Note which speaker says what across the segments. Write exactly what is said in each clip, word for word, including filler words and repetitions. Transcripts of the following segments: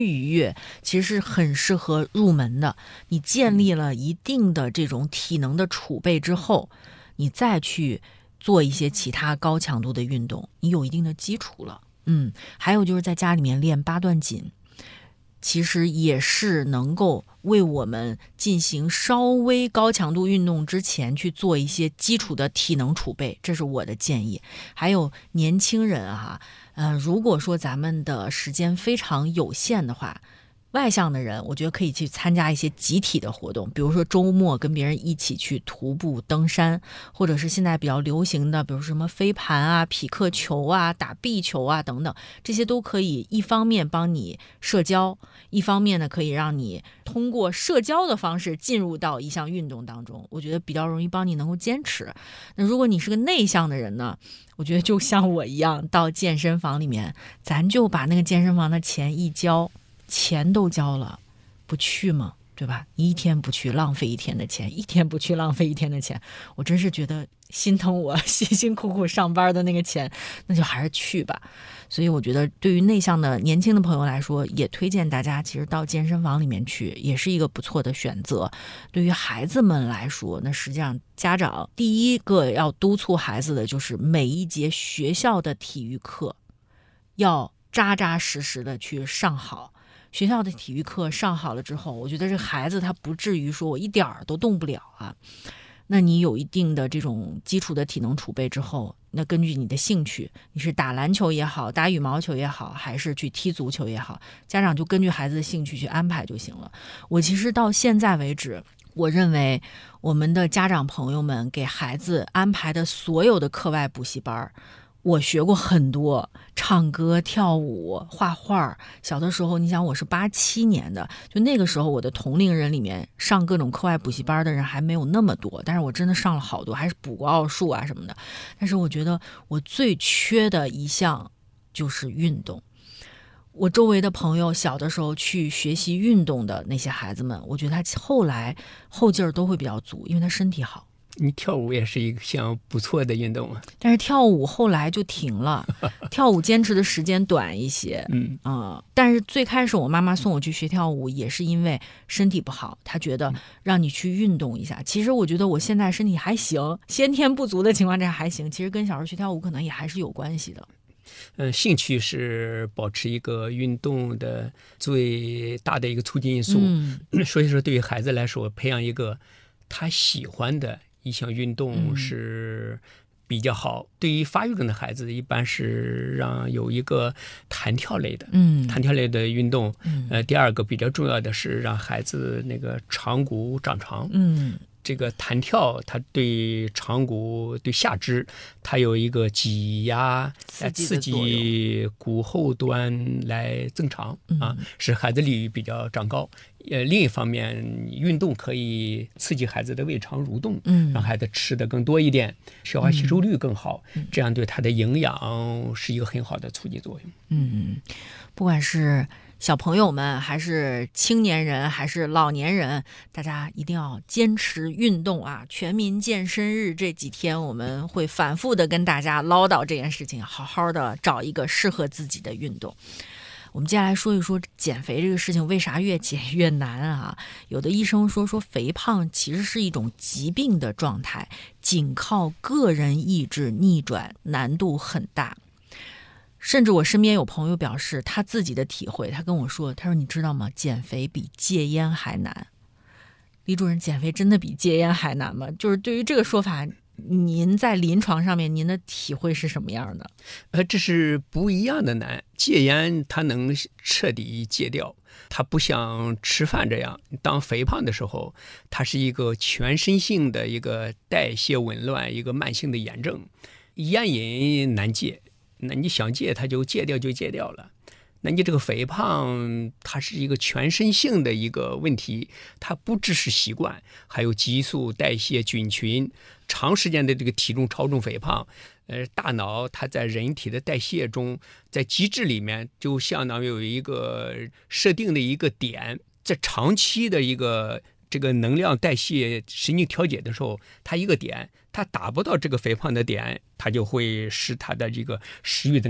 Speaker 1: 愉悦，其实是很适合入门的。你建立了一定的这种体能的储备之后，你再去做一些其他高强度的运动，你有一定的基础了。嗯，还有就是在家里面练八段锦，其实也是能够为我们进行稍微高强度运动之前去做一些基础的体能储备，这是我的建议。还有年轻人啊，呃，如果说咱们的时间非常有限的话，外向的人我觉得可以去参加一些集体的活动，比如说周末跟别人一起去徒步登山，或者是现在比较流行的比如什么飞盘啊、匹克球啊、打壁球啊等等，这些都可以一方面帮你社交，一方面呢可以让你通过社交的方式进入到一项运动当中，我觉得比较容易帮你能够坚持。那如果你是个内向的人呢，我觉得就像我一样，到健身房里面咱就把那个健身房的钱一交，钱都交了，不去吗？对吧？你一天不去，浪费一天的钱；一天不去，浪费一天的钱。我真是觉得心疼我辛辛苦苦上班的那个钱，那就还是去吧。所以我觉得对于内向的年轻的朋友来说，也推荐大家其实到健身房里面去，也是一个不错的选择。对于孩子们来说，那实际上家长第一个要督促孩子的就是每一节学校的体育课要扎扎实实的去上好。学校的体育课上好了之后，我觉得这孩子他不至于说我一点儿都动不了啊。那你有一定的这种基础的体能储备之后，那根据你的兴趣，你是打篮球也好，打羽毛球也好，还是去踢足球也好，家长就根据孩子的兴趣去安排就行了。我其实到现在为止，我认为我们的家长朋友们给孩子安排的所有的课外补习班，我学过很多，唱歌、跳舞、画画。小的时候，你想我是八七年的，就那个时候我的同龄人里面上各种课外补习班的人还没有那么多，但是我真的上了好多，还是补过奥数啊什么的。但是我觉得我最缺的一项就是运动。我周围的朋友小的时候去学习运动的那些孩子们，我觉得他后来后劲儿都会比较足，因为他身体好。
Speaker 2: 你跳舞也是一项不错的运动啊，
Speaker 1: 但是跳舞后来就停了，跳舞坚持的时间短一些。
Speaker 2: 嗯
Speaker 1: 呃、但是最开始我妈妈送我去学跳舞，也是因为身体不好，她觉得让你去运动一下。其实我觉得我现在身体还行，先天不足的情况下还行，其实跟小时候学跳舞可能也还是有关系的。
Speaker 2: 嗯，兴趣是保持一个运动的最大的一个促进因素。
Speaker 1: 嗯，
Speaker 2: 所以说对于孩子来说，培养一个他喜欢的一项运动是比较好。嗯、对于发育中的孩子，一般是让有一个弹跳类的，嗯，弹跳类的运动。嗯，呃，第二个比较重要的是让孩子那个长骨长长。嗯。这个弹跳，它对长骨、对下肢，它有一个挤压、来刺激骨后端来增长、嗯、啊，使孩子力比较长高。呃，另一方面，运动可以刺激孩子的胃肠蠕动，嗯，让孩子吃的更多一点，消化吸收率更好，嗯、这样对他的营养是一个很好的促进作用。
Speaker 1: 嗯，不管是小朋友们还是青年人还是老年人，大家一定要坚持运动啊！全民健身日这几天我们会反复的跟大家唠叨这件事情，好好的找一个适合自己的运动。我们接下来说一说减肥这个事情为啥越减越难啊？有的医生说说肥胖其实是一种疾病的状态，仅靠个人意志逆转难度很大。甚至我身边有朋友表示他自己的体会，他跟我说，他说你知道吗，减肥比戒烟还难。李主任，减肥真的比戒烟还难吗？就是对于这个说法，您在临床上面您的体会是什么样的？
Speaker 2: 呃，这是不一样的难。戒烟它能彻底戒掉，它不像吃饭这样，当肥胖的时候，它是一个全身性的一个代谢紊乱，一个慢性的炎症。烟瘾难戒，那你想戒它就戒掉就戒掉了。那你这个肥胖它是一个全身性的一个问题，它不只是习惯，还有激素、代谢、菌群，长时间的这个体重超重肥胖，呃，大脑它在人体的代谢中，在机制里面就相当于有一个设定的一个点，在长期的一个这个能量代谢神经调节的时候，它一个点它达不到这个肥胖的点，它就会使它的这个食欲增加。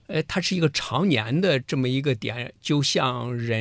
Speaker 2: 呃，它是一个常年的这么一个点，就像人。